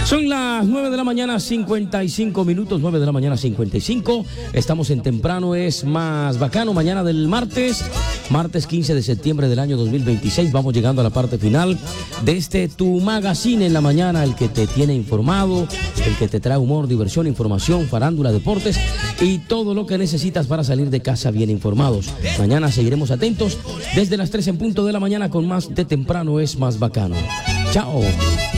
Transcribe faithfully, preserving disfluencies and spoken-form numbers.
Son las nueve de la mañana, cincuenta y cinco minutos, nueve de la mañana, cincuenta y cinco. Estamos en Temprano es Más Bacano, mañana del martes, martes quince de septiembre del año dos mil veintiséis. Vamos llegando a la parte final de este Tu Magazine en la mañana, el que te tiene informado, el que te trae humor, diversión, información, farándula, deportes y todo lo que necesitas para salir de casa bien informados. Mañana seguiremos atentos desde las tres en punto de la mañana con más de Temprano es Más Bacano. Chao.